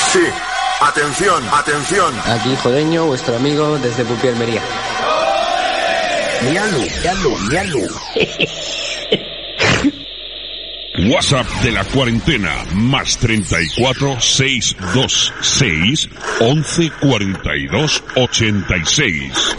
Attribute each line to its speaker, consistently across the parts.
Speaker 1: Sí, atención, atención.
Speaker 2: Aquí Jodeño, vuestro amigo desde Pupi, Almería.
Speaker 3: Mialo.
Speaker 4: WhatsApp de la cuarentena, más 34 626 11 42 86.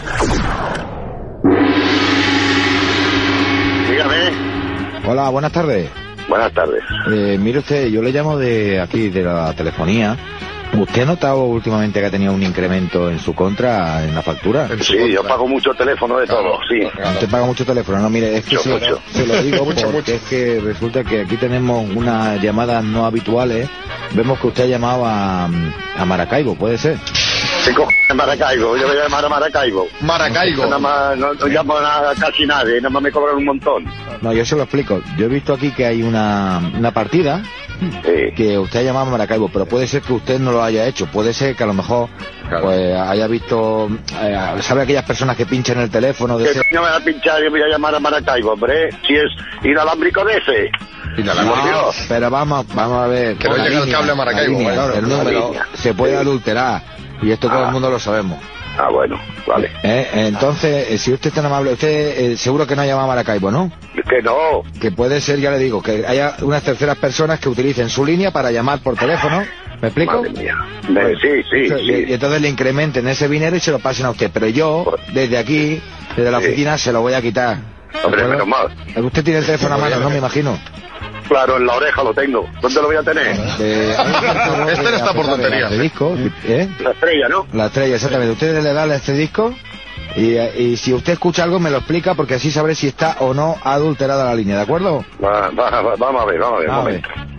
Speaker 5: Dígame.
Speaker 6: Hola, buenas tardes.
Speaker 5: Buenas tardes.
Speaker 6: Mire usted, yo le llamo de aquí, de la telefonía. ¿Usted ha notado últimamente que ha tenido un incremento en su contra en la factura?
Speaker 5: Sí, yo pago mucho teléfono de todo, sí.
Speaker 6: Usted paga mucho teléfono, no, mire, es que se lo digo porque es que resulta que aquí tenemos unas llamadas no habituales. Vemos que usted ha llamado a Maracaibo, ¿puede ser?
Speaker 5: ¿Qué cojones Maracaibo? Yo voy a llamar a Maracaibo.
Speaker 3: Maracaibo.
Speaker 5: Nada más, no llamo a casi nadie, nada más me cobran un montón.
Speaker 6: No, yo se lo explico. Yo he visto aquí que hay una partida que usted ha llamado a Maracaibo, pero puede ser que usted no lo haya hecho. Puede ser que a lo mejor pues haya visto, ¿sabe aquellas personas que pinchan el teléfono?
Speaker 5: ¿Qué coño me va a pinchar? Yo voy a llamar a Maracaibo, hombre. Si es inalámbrico de ese.
Speaker 6: No, pero vamos a ver.
Speaker 3: Que no llega el cable a Maracaibo.
Speaker 6: El número se puede adulterar y esto todo el mundo lo sabemos.
Speaker 5: Ah, bueno, vale.
Speaker 6: Entonces, si usted es tan amable, usted seguro que no ha llamado a Maracaibo, ¿no?
Speaker 5: Que no.
Speaker 6: Que puede ser, ya le digo, que haya unas terceras personas que utilicen su línea para llamar por teléfono. ¿Me explico?
Speaker 5: Madre mía. Sí.
Speaker 6: Y entonces le incrementen ese dinero y se lo pasen a usted. Pero yo, desde aquí, desde la oficina, se lo voy a quitar.
Speaker 5: Hombre, menos mal.
Speaker 6: Usted tiene el teléfono a mano, ¿no? Me imagino.
Speaker 5: Claro, en la oreja lo tengo. ¿Dónde lo voy a tener?
Speaker 3: Este no está por tontería.
Speaker 6: La
Speaker 5: estrella, ¿no?
Speaker 6: La estrella, exactamente. Usted le da este disco y si usted escucha algo me lo explica porque así sabré si está o no adulterada la línea, ¿de acuerdo?
Speaker 5: Vamos a ver, un momento.